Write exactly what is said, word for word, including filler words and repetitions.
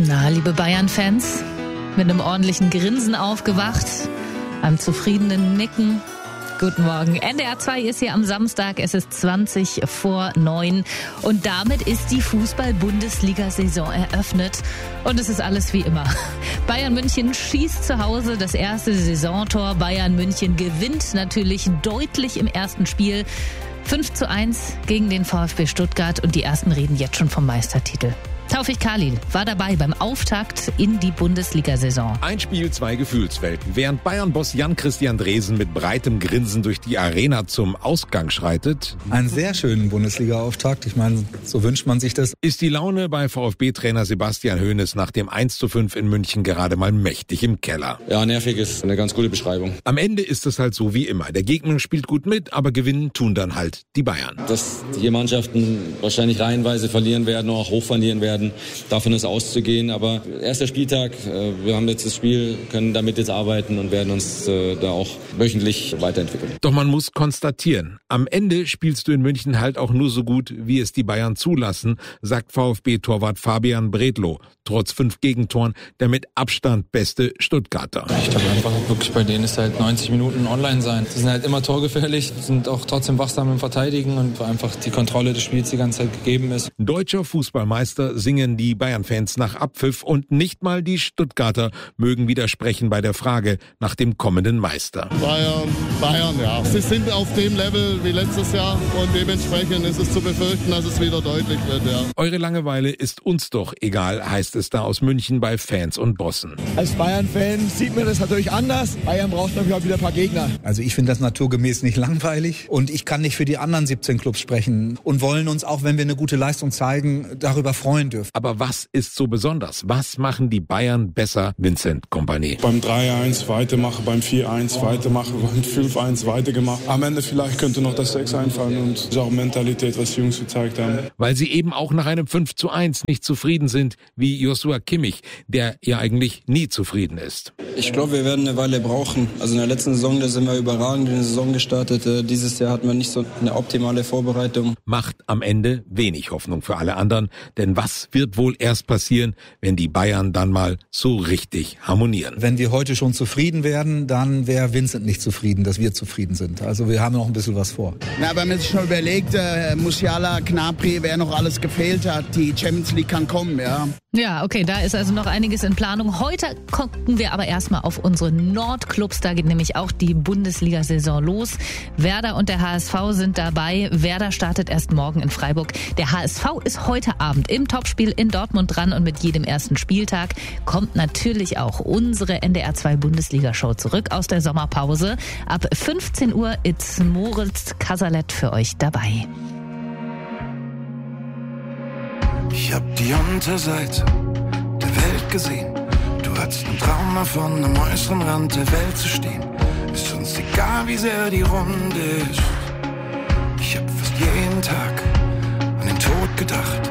Na, liebe Bayern-Fans, mit einem ordentlichen Grinsen aufgewacht, einem zufriedenen Nicken. Guten Morgen. N D R zwei ist hier am Samstag. Es ist zwanzig vor neun. Und damit ist die Fußball-Bundesliga-Saison eröffnet. Und es ist alles wie immer. Bayern München schießt zu Hause das erste Saisontor. Bayern München gewinnt natürlich deutlich im ersten Spiel. fünf zu eins gegen den VfB Stuttgart. Und die Ersten reden jetzt schon vom Meistertitel. Taufik Kalil war dabei beim Auftakt in die Bundesliga-Saison. Ein Spiel, zwei Gefühlswelten. Während Bayern-Boss Jan-Christian Dresen mit breitem Grinsen durch die Arena zum Ausgang schreitet. Einen sehr schönen Bundesliga-Auftakt. Ich meine, so wünscht man sich das. Ist die Laune bei VfB-Trainer Sebastian Hoeneß nach dem eins zu fünf in München gerade mal mächtig im Keller. Ja, nervig ist eine ganz gute Beschreibung. Am Ende ist es halt so wie immer. Der Gegner spielt gut mit, aber gewinnen tun dann halt die Bayern. Dass hier Mannschaften wahrscheinlich reihenweise verlieren werden, auch hoch verlieren werden. Davon ist auszugehen, aber erster Spieltag, wir haben jetzt das Spiel, können damit jetzt arbeiten und werden uns da auch wöchentlich weiterentwickeln. Doch man muss konstatieren, am Ende spielst du in München halt auch nur so gut, wie es die Bayern zulassen, sagt VfB-Torwart Fabian Bredlow, trotz fünf Gegentoren der mit Abstand beste Stuttgarter. Ich glaube einfach wirklich, bei denen ist halt neunzig Minuten online sein. Sie sind halt immer torgefährlich, sind auch trotzdem wachsam im Verteidigen und einfach die Kontrolle des Spiels die ganze Zeit gegeben ist. Deutscher Fußballmeister singen die Bayern-Fans nach Abpfiff und nicht mal die Stuttgarter mögen widersprechen bei der Frage nach dem kommenden Meister. Bayern, Bayern, ja. Sie sind auf dem Level wie letztes Jahr und dementsprechend ist es zu befürchten, dass es wieder deutlich wird, ja. Eure Langeweile ist uns doch egal, heißt es da aus München bei Fans und Bossen. Als Bayern-Fan sieht man das natürlich anders. Bayern braucht natürlich auch wieder ein paar Gegner. Also ich finde das naturgemäß nicht langweilig und ich kann nicht für die anderen siebzehn Clubs sprechen und wollen uns, auch wenn wir eine gute Leistung zeigen, darüber freuen dürfen. Aber was ist so besonders? Was machen die Bayern besser, Vincent Kompany? Beim drei eins weitermachen, beim vier eins weitermachen, beim fünf eins weitergemacht. Am Ende vielleicht könnte noch das sechs einfallen und das ist auch Mentalität, was die Jungs gezeigt haben. Weil sie eben auch nach einem fünf zu eins nicht zufrieden sind, wie Joshua Kimmich, der ja eigentlich nie zufrieden ist. Ich glaube, wir werden eine Weile brauchen. Also in der letzten Saison, da sind wir überragend in die Saison gestartet. Dieses Jahr hatten wir nicht so eine optimale Vorbereitung. Macht am Ende wenig Hoffnung für alle anderen, denn was wird wohl erst passieren, wenn die Bayern dann mal so richtig harmonieren? Wenn wir heute schon zufrieden werden, dann wäre Vincent nicht zufrieden, dass wir zufrieden sind. Also wir haben noch ein bisschen was vor. Na, wenn man sich schon überlegt, äh, Musiala, Gnabry, wer noch alles gefehlt hat, die Champions League kann kommen, ja. Ja, okay, da ist also noch einiges in Planung. Heute gucken wir aber erstmal auf unsere Nordclubs. Da geht nämlich auch die Bundesliga-Saison los. Werder und der H S V sind dabei. Werder startet erst morgen in Freiburg. Der H S V ist heute Abend im Topspiel in Dortmund dran und mit jedem ersten Spieltag kommt natürlich auch unsere N D R zwei Bundesliga-Show zurück aus der Sommerpause. Ab fünfzehn Uhr ist Moritz Kasalet für euch dabei. Ich hab die Unterseite der Welt gesehen. Du hattest einen Traum davon, am äußeren Rand der Welt zu stehen. Ist uns egal, wie sehr die Runde ist. Ich hab fast jeden Tag an den Tod gedacht.